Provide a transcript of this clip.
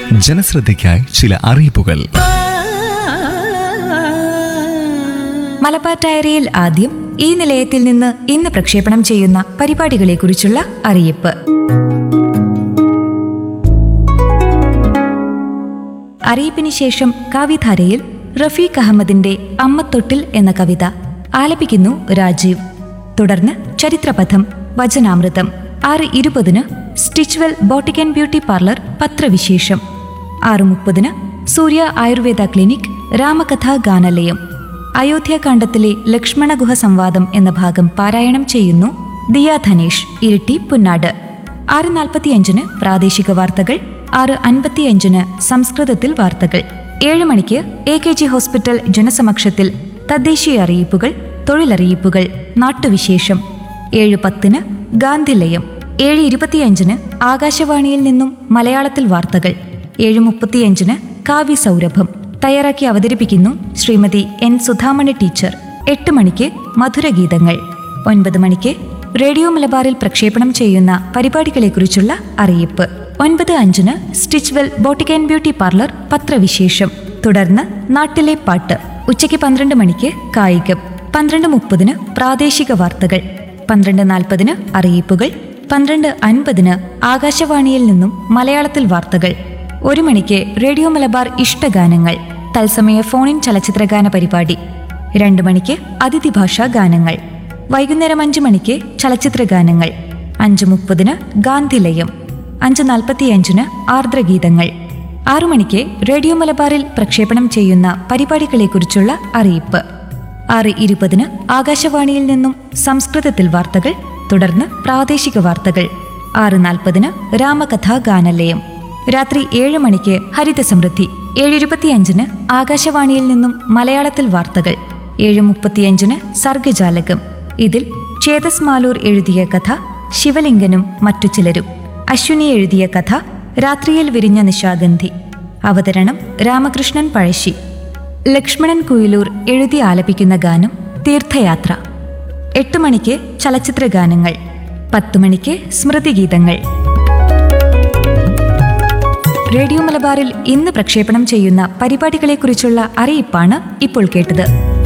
ജനശ്രദ്ധയ്ക്കായി ചില അറിയിപ്പുകൾ. മലബാർ ഡയറിയിൽ ആദ്യം ഈ നിലയത്തിൽ നിന്ന് ഇന്ന് പ്രക്ഷേപണം ചെയ്യുന്ന പരിപാടികളെക്കുറിച്ചുള്ള അറിയിപ്പ്. അറിയിപ്പിന് ശേഷം കവിധാരയിൽ റഫീഖ് അഹമ്മദിന്റെ അമ്മത്തൊട്ടിൽ എന്ന കവിത ആലപിക്കുന്നു രാജീവ്. തുടർന്ന് ചരിത്രപഥം, വചനാമൃതം. 6:20 Stitchwell boutique and beauty parlour പത്രവിശേഷം. 6:30 സൂര്യ ആയുർവേദ ക്ലിനിക് രാമകഥാ ഗാനലയം. അയോധ്യാകാണ്ഡത്തിലെ ലക്ഷ്മണ ഗുഹ സംവാദം എന്ന ഭാഗം പാരായണം ചെയ്യുന്നു ദിയ ധനേഷ്, ഇരിട്ടി, പുന്നാട്. 6:45 പ്രാദേശിക വാർത്തകൾ. 6:55 സംസ്കൃതത്തിൽ വാർത്തകൾ. 7 മണിക്ക് AKG ഹോസ്പിറ്റൽ ജനസമക്ഷത്തിൽ തദ്ദേശീയ അറിയിപ്പുകൾ, തൊഴിലറിയിപ്പുകൾ, നാട്ടുവിശേഷം. 7:10 ഗാന്ധിലയം. 7:25 ആകാശവാണിയിൽ നിന്നും മലയാളത്തിൽ വാർത്തകൾ. 7:35 കാവ്യസൗരഭം. തയ്യാറാക്കി അവതരിപ്പിക്കുന്നു ശ്രീമതി N സുധാമണി ടീച്ചർ. 8 മണിക്ക് മധുരഗീതങ്ങൾ. 9 മണിക്ക് റേഡിയോ മലബാറിൽ പ്രക്ഷേപണം ചെയ്യുന്ന പരിപാടികളെക്കുറിച്ചുള്ള അറിയിപ്പ്. 9:05 Stitchwell boutique and beauty parlour പത്രവിശേഷം. തുടർന്ന് നാട്ടിലെ പാട്ട്. ഉച്ചയ്ക്ക് 12 മണിക്ക് കായികം. 12:30 പ്രാദേശിക വാർത്തകൾ. 12:40 അറിയിപ്പുകൾ. 12:50 ആകാശവാണിയിൽ നിന്നും മലയാളത്തിൽ വാർത്തകൾ. 1 മണിക്ക് റേഡിയോ മലബാർ ഇഷ്ടഗാനങ്ങൾ, തത്സമയ ഫോണിൻ ചലച്ചിത്രഗാന പരിപാടി. 2 മണിക്ക് അതിഥി ഭാഷാ ഗാനങ്ങൾ. വൈകുന്നേരം 5 മണിക്ക് ചലച്ചിത്രഗാനങ്ങൾ. 5:30 ഗാന്ധിലയം. 5:45 ആർദ്രഗീതങ്ങൾ. 6 മണിക്ക് റേഡിയോ മലബാറിൽ പ്രക്ഷേപണം ചെയ്യുന്ന പരിപാടികളെക്കുറിച്ചുള്ള അറിയിപ്പ്. 6:20 ആകാശവാണിയിൽ നിന്നും സംസ്കൃതത്തിൽ വാർത്തകൾ. തുടർന്ന് പ്രാദേശിക വാർത്തകൾ. 6:40 രാമകഥാ ഗാനലയം. രാത്രി 7 മണിക്ക് ഹരിതസമൃദ്ധി. 7:25 ആകാശവാണിയിൽ നിന്നും മലയാളത്തിൽ വാർത്തകൾ. 7:35 സർഗജാലകം. ഇതിൽ ചേതസ് മാലൂർ എഴുതിയ കഥ ശിവലിംഗനും മറ്റു ചിലരും. അശ്വിനി എഴുതിയ കഥ രാത്രിയിൽ വിരിഞ്ഞ നിശാഗന്ധി. അവതരണം രാമകൃഷ്ണൻ പഴശ്ശി. ലക്ഷ്മണൻ കുയിലൂർ എഴുതി ആലപിക്കുന്ന ഗാനം തീർത്ഥയാത്ര. 8 മണിക്ക് ചലച്ചിത്ര ഗാനങ്ങൾ. 10 മണിക്ക് സ്മൃതിഗീതങ്ങൾ. റേഡിയോ മലബാറിൽ ഇന്ന് പ്രക്ഷേപണം ചെയ്യുന്ന പരിപാടികളെക്കുറിച്ചുള്ള അറിയിപ്പാണ് ഇപ്പോൾ കേട്ടത്.